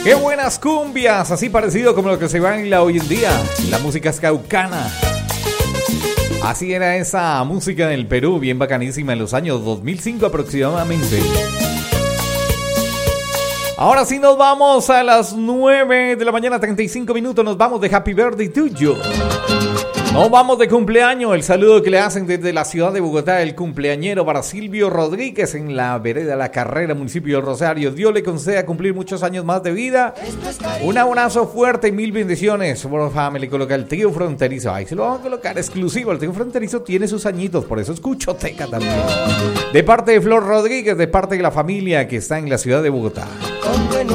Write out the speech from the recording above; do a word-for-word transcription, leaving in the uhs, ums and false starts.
¡Qué buenas cumbias! Así parecido como lo que se baila hoy en día. La música es caucana. Así era esa música del Perú, bien bacanísima en los años dos mil cinco aproximadamente. Ahora sí nos vamos a las nueve de la mañana, treinta y cinco minutos. Nos vamos de Happy Birthday to you. Nos vamos de cumpleaños. El saludo que le hacen desde la ciudad de Bogotá, el cumpleañero para Silvio Rodríguez en la vereda La Carrera, municipio de Rosario. Dios le conceda cumplir muchos años más de vida. Un abrazo fuerte y mil bendiciones. Por family, coloca el trío fronterizo. Ahí se lo vamos a colocar exclusivo. El trío fronterizo tiene sus añitos, por eso escucho Teca también. De parte de Flor Rodríguez, de parte de la familia que está en la ciudad de Bogotá.